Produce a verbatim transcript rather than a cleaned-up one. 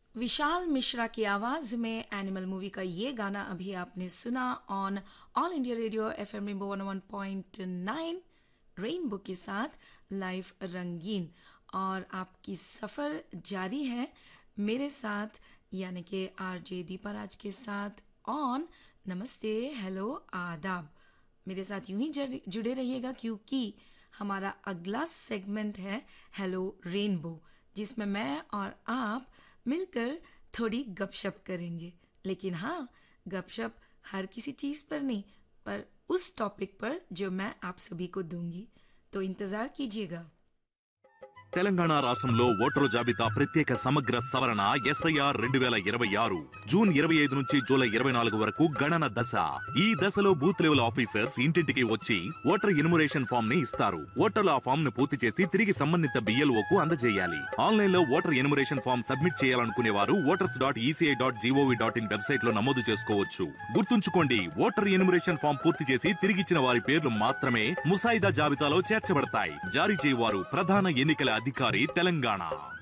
विशाल मिश्रा की आवाज में एनिमल मूवी का ये गाना अभी आपने सुना on all India radio F M rainbow one one point nine rainbow के साथ लाइव रंगीन। और आपकी सफ़र जारी है मेरे साथ यानी कि आरजे दीपा राज के साथ ऑन नमस्ते हेलो आदाब। मेरे साथ यूं ही जड़- जुड़े रहिएगा क्योंकि हमारा अगला सेगमेंट है हेलो रेनबो, जिसमें मैं और आप मिलकर थोड़ी गपशप करेंगे। लेकिन हाँ, गपशप हर किसी चीज़ पर नहीं, पर उस टॉपिक पर जो मैं आप सभी को दूंगी। तो इंतज़ार कीजिएगा। తెలంగాణ రాష్ట్రంలో ఓటరు జాబితా ప్రత్యేక సమగ్ర సవరణ ఎస్ఐఆర్ రెండు వేల ఇరవై ఆరు జూన్ ఇరవై ఐదు నుంచి జూలై ఇరవై నాలుగు వరకు గణన దశ. ఈ దశలో బూత్ లెవెల్ ఆఫీసర్స్ ఇంటింటికి వచ్చి ఓటర్ ఇన్మురేషన్ ఫామ్ ని ఇస్తారు. ఓటర్లు ఆ ఫామ్ ను పూర్తి చేసి తిరిగి సంబంధిత బిఎల్ఓ కు అందజేయాలి. ఆన్లైన్ లో ఓటర్ ఇన్మురేషన్ ఫామ్ సబ్మిట్ చేయాలనుకునే వారు voters dot ECI dot GOV dot in website లో నమోదు చేసుకోవచ్చు. గుర్తుంచుకోండి, ఓటర్ ఇన్మురేషన్ ఫామ్ పూర్తి చేసి తిరిగిచ్చిన వారి పేర్లు మాత్రమే ముసాయిదా జాబితాలో చేర్చబడతాయి. జారీ చేయవారు ప్రధాన ఎన్నికల అధికారి తెలంగాణ.